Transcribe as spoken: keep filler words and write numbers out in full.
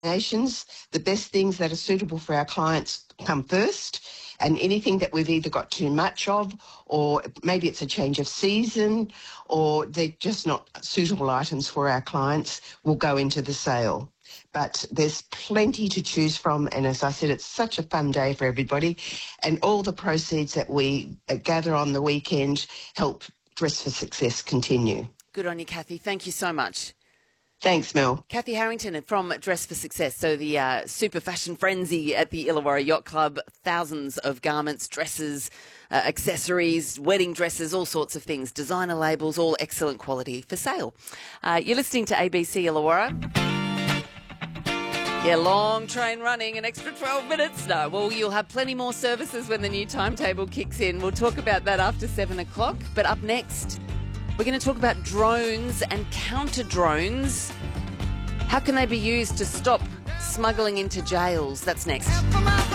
destinations. The best things that are suitable for our clients come first, and anything that we've either got too much of, or maybe it's a change of season, or they're just not suitable items for our clients, will go into the sale. But there's plenty to choose from, and as I said, it's such a fun day for everybody, and all the proceeds that we gather on the weekend help Dress for Success continue. Good on you, Kathy. Thank you so much. Thanks, Mel. Kathy Harrington from Dress for Success. So the uh, super fashion frenzy at the Illawarra Yacht Club, thousands of garments, dresses, uh, accessories, wedding dresses, all sorts of things, designer labels, all excellent quality for sale. Uh, you're listening to A B C Illawarra. Yeah, long train running, an extra twelve minutes. No, well, you'll have plenty more services when the new timetable kicks in. We'll talk about that after seven o'clock. But up next, we're going to talk about drones and counter drones. How can they be used to stop smuggling into jails? That's next.